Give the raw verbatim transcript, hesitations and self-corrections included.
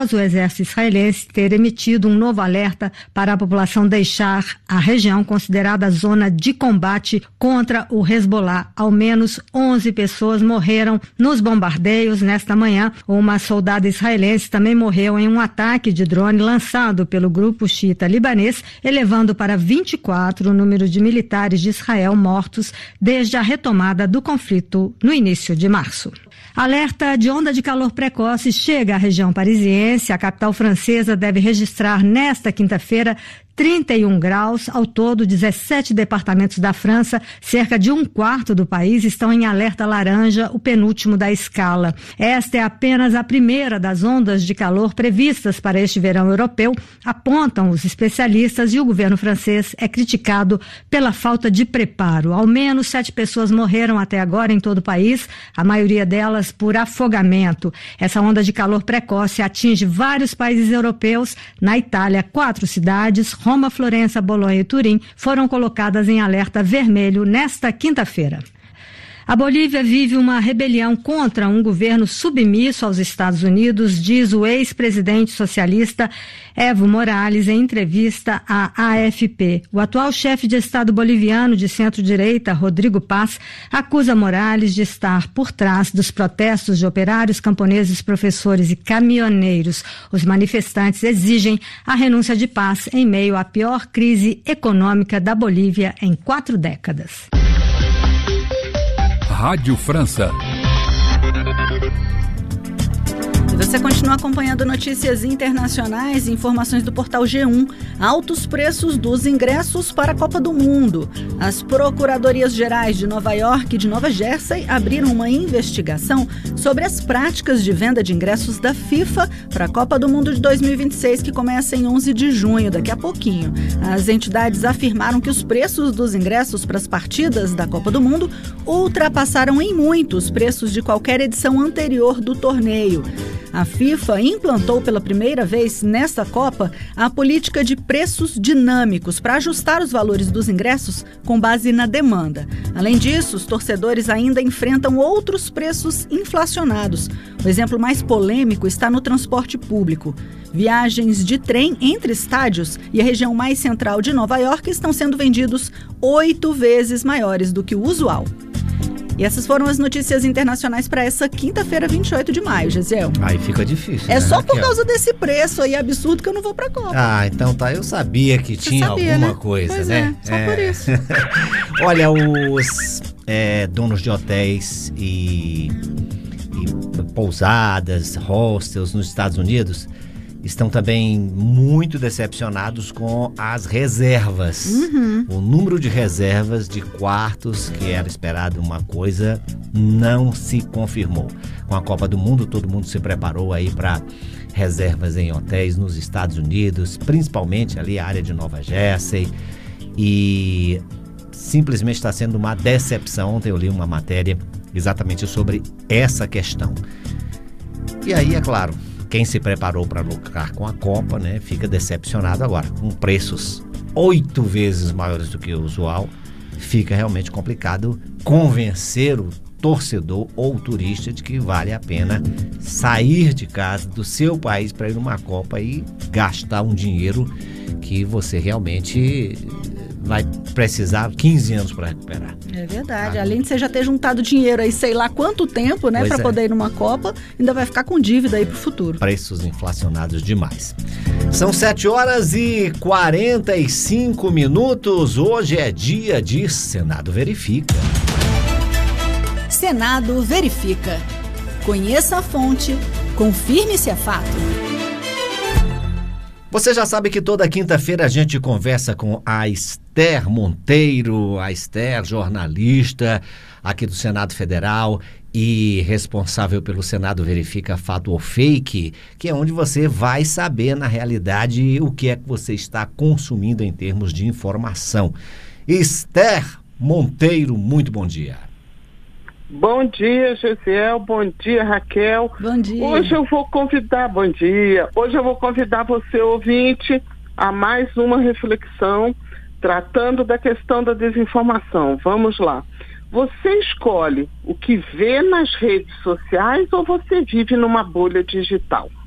o exército israelense ter emitido um novo alerta para a população deixar a região considerada zona de combate contra o Hezbollah. Ao menos onze pessoas morreram nos bombardeios nesta manhã. Uma soldada israelense também morreu em um ataque de drone lançado pelo grupo xiita libanês, elevando para vinte e quatro o número de militares de Israel mortos desde a retomada do conflito no início de março. Alerta de onda de calor precoce chega à região parisiense. A capital francesa deve registrar nesta quinta-feira trinta e um graus. Ao todo, dezessete departamentos da França, cerca de um quarto do país, estão em alerta laranja, o penúltimo da escala. Esta é apenas a primeira das ondas de calor previstas para este verão europeu, apontam os especialistas, e o governo francês é criticado pela falta de preparo. Ao menos sete pessoas morreram até agora em todo o país, a maioria delas por afogamento. Essa onda de calor precoce atinge vários países europeus. Na Itália, quatro cidades, Roma, Florença, Bolonha e Turim, foram colocadas em alerta vermelho nesta quinta-feira. A Bolívia vive uma rebelião contra um governo submisso aos Estados Unidos, diz o ex-presidente socialista Evo Morales em entrevista à A F P. O atual chefe de Estado boliviano de centro-direita, Rodrigo Paz, acusa Morales de estar por trás dos protestos de operários, camponeses, professores e caminhoneiros. Os manifestantes exigem a renúncia de Paz em meio à pior crise econômica da Bolívia em quatro décadas. Rádio França. E você continua acompanhando notícias internacionais e informações do portal G um. Altos preços dos ingressos para a Copa do Mundo. As procuradorias gerais de Nova York e de Nova Jersey abriram uma investigação sobre as práticas de venda de ingressos da FIFA para a Copa do Mundo de dois mil e vinte e seis, que começa em onze de junho, daqui a pouquinho. As entidades afirmaram que os preços dos ingressos para as partidas da Copa do Mundo ultrapassaram em muito os preços de qualquer edição anterior do torneio. A FIFA implantou pela primeira vez nesta Copa a política de preços dinâmicos para ajustar os valores dos ingressos com base na demanda. Além disso, os torcedores ainda enfrentam outros preços inflacionados. O exemplo mais polêmico está no transporte público. Viagens de trem entre estádios e a região mais central de Nova York estão sendo vendidos oito vezes maiores do que o usual. E essas foram as notícias internacionais para essa quinta-feira, vinte e oito de maio, Gesiel. Aí fica difícil, É né, só Raquel? por causa desse preço aí absurdo que eu não vou pra Copa. Ah, então tá. Eu sabia que Você tinha sabia, alguma né? coisa, Pois né? é, só por isso. Olha, os é, donos de hotéis e, e pousadas, hostels nos Estados Unidos estão também muito decepcionados com as reservas. Uhum. O número de reservas de quartos, que era esperado uma coisa, não se confirmou. Com a Copa do Mundo, todo mundo se preparou aí para reservas em hotéis nos Estados Unidos, principalmente ali a área de Nova Jersey, e simplesmente está sendo uma decepção. Ontem eu li uma matéria exatamente sobre essa questão. E aí, é claro, quem se preparou para lucrar com a Copa, né, fica decepcionado agora. Com preços oito vezes maiores do que o usual, fica realmente complicado convencer o torcedor ou turista de que vale a pena sair de casa, do seu país, para ir numa Copa e gastar um dinheiro que você realmente vai precisar quinze anos para recuperar. É verdade. Ah, além de você já ter juntado dinheiro aí, sei lá quanto tempo, né, para é. poder ir numa Copa, ainda vai ficar com dívida aí pro futuro. Preços inflacionados demais. São sete horas e quarenta e cinco minutos. Hoje é dia de Senado Verifica. Senado Verifica. Conheça a fonte, confirme se é fato. Você já sabe que toda quinta-feira a gente conversa com a Esther Monteiro, a Esther, jornalista aqui do Senado Federal e responsável pelo Senado Verifica Fato ou Fake, que é onde você vai saber, na realidade, o que é que você está consumindo em termos de informação. Esther Monteiro, muito bom dia. Bom dia, Gesiel. Bom dia, Raquel. Bom dia. Hoje eu vou convidar, bom dia. Hoje eu vou convidar você, ouvinte, a mais uma reflexão tratando da questão da desinformação. Vamos lá. Você escolhe o que vê nas redes sociais ou você vive numa bolha digital?